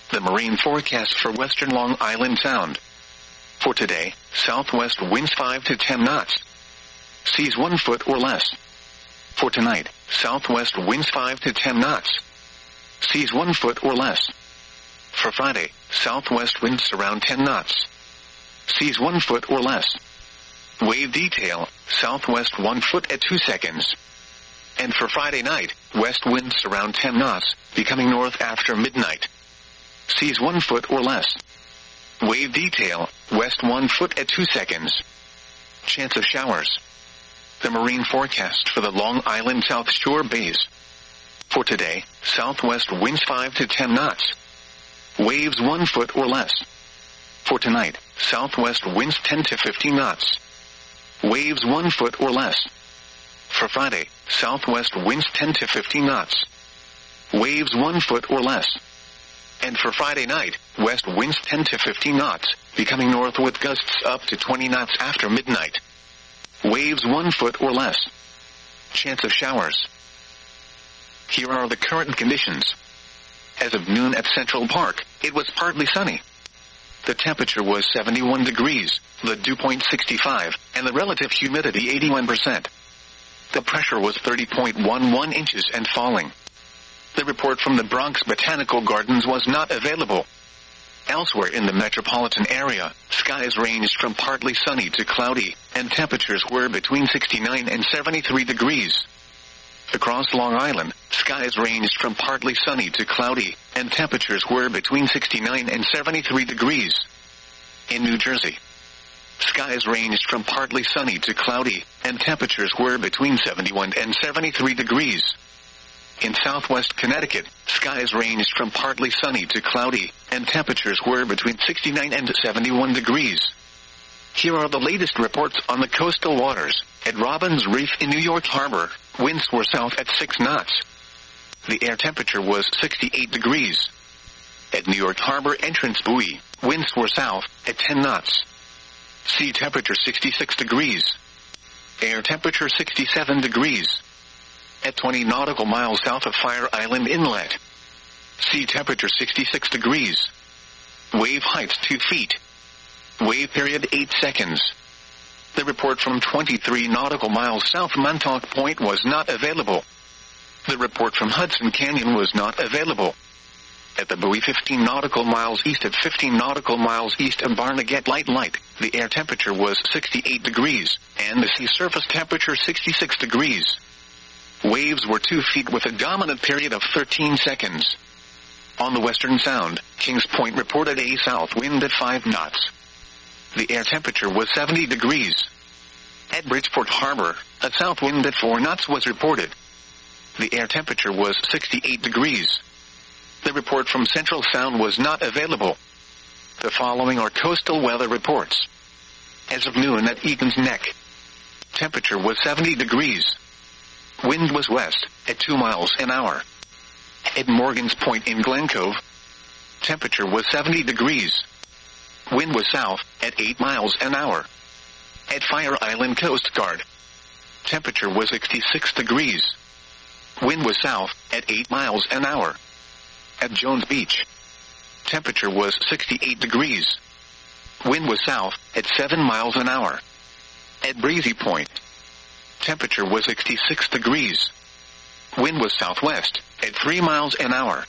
The marine forecast for western Long Island Sound. For today, southwest winds 5 to 10 knots. Seas 1 foot or less. For tonight, southwest winds 5 to 10 knots. Seas 1 foot or less. For Friday, southwest winds around 10 knots. Seas 1 foot or less. Wave detail, southwest 1 foot at 2 seconds. And for Friday night, west winds around 10 knots, becoming north after midnight. Seas 1 foot or less. Wave detail, west 1 foot at 2 seconds. Chance of showers. The marine forecast for the Long Island South Shore bays. For today, southwest winds 5 to 10 knots. Waves 1 foot or less. For tonight, southwest winds 10 to 15 knots. Waves 1 foot or less. For Friday, southwest winds 10 to 15 knots. Waves 1 foot or less. And for Friday night, west winds 10 to 15 knots, becoming north with gusts up to 20 knots after midnight. Waves 1 foot or less. Chance of showers. Here are the current conditions. As of noon at Central Park, it was partly sunny. The temperature was 71 degrees, the dew point 65, and the relative humidity 81%. The pressure was 30.11 inches and falling. The report from the Bronx Botanical Gardens was not available. Elsewhere in the metropolitan area, skies ranged from partly sunny to cloudy, and temperatures were between 69 and 73 degrees. Across Long Island, skies ranged from partly sunny to cloudy, and temperatures were between 69 and 73 degrees. In New Jersey, skies ranged from partly sunny to cloudy, and temperatures were between 71 and 73 degrees. In southwest Connecticut, skies ranged from partly sunny to cloudy, and temperatures were between 69 and 71 degrees. Here are the latest reports on the coastal waters. At Robbins Reef in New York Harbor, winds were south at 6 knots. The air temperature was 68 degrees. At New York Harbor Entrance Buoy, winds were south at 10 knots. Sea temperature 66 degrees. Air temperature 67 degrees. At 20 nautical miles south of Fire Island Inlet. Sea temperature 66 degrees. Wave height 2 feet. Wave period 8 seconds. The report from 23 nautical miles south Montauk Point was not available. The report from Hudson Canyon was not available. At the buoy 15 nautical miles east of 15 nautical miles east of Barnegat Light, the air temperature was 68 degrees, and the sea surface temperature 66 degrees. Waves were 2 feet with a dominant period of 13 seconds. On the Western Sound, Kings Point reported a south wind at 5 knots. The air temperature was 70 degrees. At Bridgeport Harbor, a south wind at 4 knots was reported. The air temperature was 68 degrees. The report from Central Sound was not available. The following are coastal weather reports. As of noon at Egan's Neck, temperature was 70 degrees. Wind was west at 2 miles an hour. At Morgan's Point in Glen Cove, temperature was 70 degrees. Wind was south at 8 miles an hour. At Fire Island Coast Guard, temperature was 66 degrees. Wind was south at 8 miles an hour. At Jones Beach, temperature was 68 degrees. Wind was south at 7 miles an hour. At Breezy Point, temperature was 66 degrees. Wind was southwest at 3 miles an hour.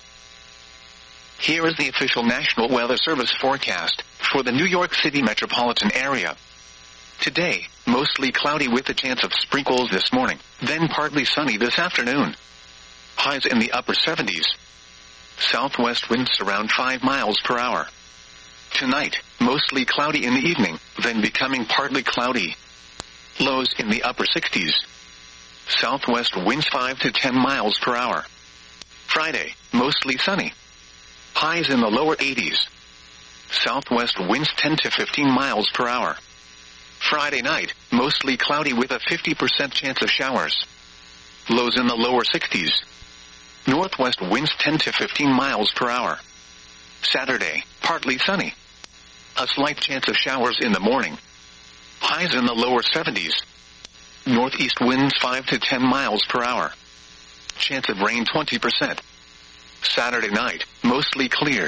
Here is the official National Weather Service forecast for the New York City metropolitan area. Today, mostly cloudy with a chance of sprinkles this morning, then partly sunny this afternoon. Highs in the upper 70s. Southwest winds around 5 miles per hour. Tonight, mostly cloudy in the evening, then becoming partly cloudy. Lows in the upper 60s. Southwest winds 5 to 10 miles per hour. Friday, mostly sunny. Highs in the lower 80s. Southwest winds 10 to 15 miles per hour. Friday night, mostly cloudy with a 50% chance of showers. Lows in the lower 60s. Northwest winds 10 to 15 miles per hour. Saturday, partly sunny. A slight chance of showers in the morning. Highs in the lower 70s. Northeast winds 5 to 10 miles per hour. Chance of rain 20%. Saturday night, mostly clear.